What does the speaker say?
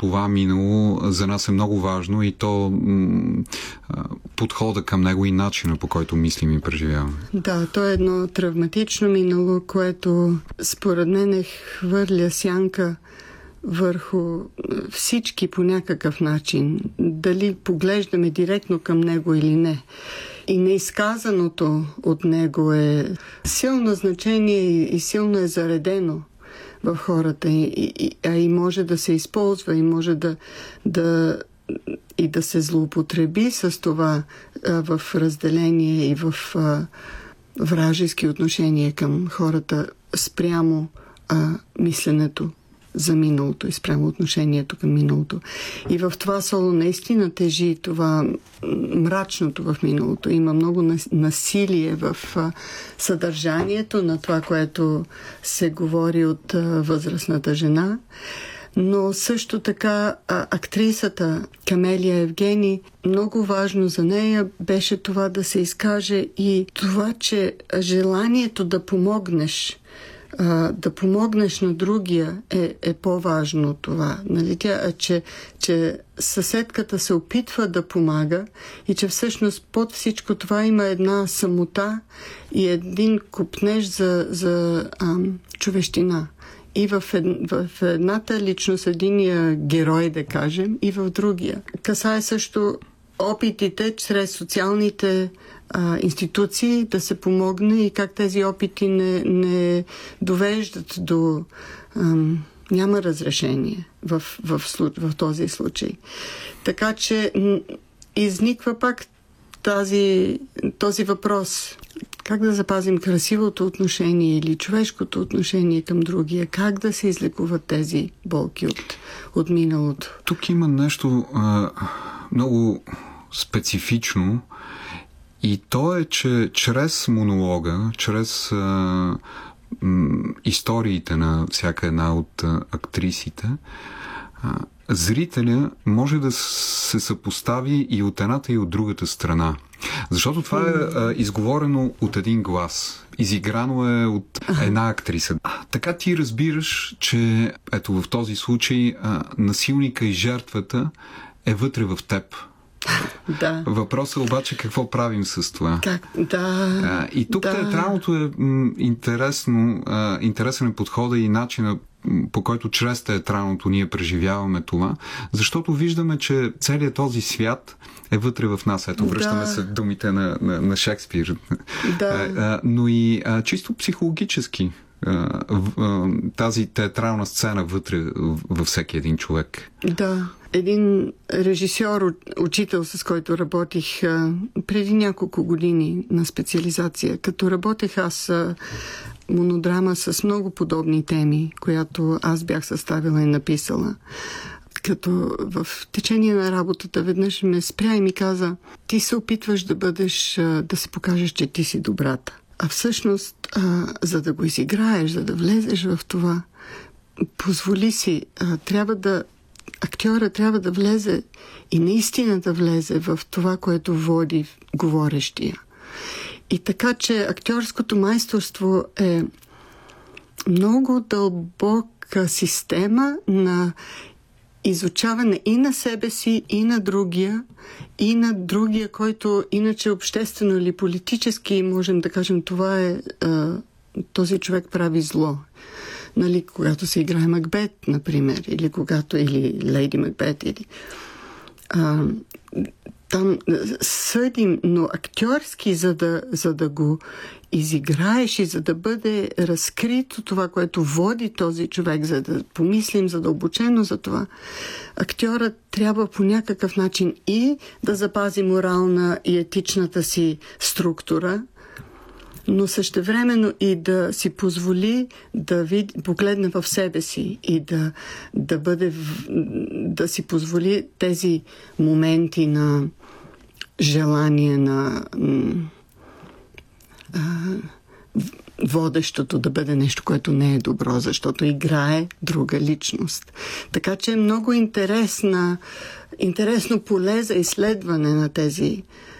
това минало за нас е много важно и то подхода към него и начина, по който мислим и преживяваме. Да, то е едно травматично минало, което според мен хвърля сянка върху всички по някакъв начин. Дали поглеждаме директно към него или не. И неизказаното от него е силно значение и силно е заредено в хората. И може да се използва и може да се злоупотреби с това в разделение и в вражески отношения към хората спрямо мисленето за миналото и спрямо отношението към миналото. И в това соло наистина тежи това мрачното в миналото. Има много насилие в съдържанието на това, което се говори от възрастната жена. Но също така актрисата Камелия Евгени, много важно за нея беше това да се изкаже и това, че желанието да помогнеш на другия е по-важно това. Нали? Че съседката се опитва да помага и че всъщност под всичко това има една самота и един купнеж за човещина. И в едната личност, единия герой, да кажем, и в другия. Касае също опитите чрез социалните институции да се помогне и как тези опити не довеждат до... няма разрешение в този случай. Така че изниква пак този въпрос. Как да запазим красивото отношение или човешкото отношение към другия? Как да се излекуват тези болки от миналото? Тук има нещо много специфично и то е, че чрез монолога, чрез историите на всяка една от актрисите, зрителя може да се съпостави и от едната и от другата страна. Защото това е изговорено от един глас. Изиграно е от една актриса. Така ти разбираш, че ето в този случай насилника и жертвата е вътре в теб. Да. Въпросът е обаче какво правим с това. И тук театралното е интересен подхода и начина, по който чрез театралното ние преживяваме това, защото виждаме, че целият този свят е вътре в нас. Ето, връщаме се думите на Шекспир. Да. Но и чисто психологически тази театрална сцена вътре във всеки един човек. Да. Един режисьор, учител, с който работих преди няколко години на специализация, като работех аз монодрама с много подобни теми, която аз бях съставила и написала. Като в течение на работата веднъж ме спря и ми каза: ти се опитваш да се покажеш, че ти си добрата. А всъщност, за да го изиграеш, за да влезеш в това, позволи си, актьора трябва да влезе и наистина да влезе в това, което води говорещия. И така, че актьорското майсторство е много дълбока система на изучаване и на себе си, и на другия, който иначе обществено или политически можем да кажем, това е този човек прави зло. Нали, когато се играе Макбет, например, или Лейди Макбет, или там съдим, но актьорски, за да го изиграеш и за да бъде разкрито това, което води този човек, за да помислим задълбочено за това, актьорът трябва по някакъв начин и да запази морална и етичната си структура, но същевременно и да си позволи да погледне в себе си и да си позволи тези моменти на желание на водещото да бъде нещо, което не е добро, защото играе друга личност. Така че е много интересно поле за изследване на тези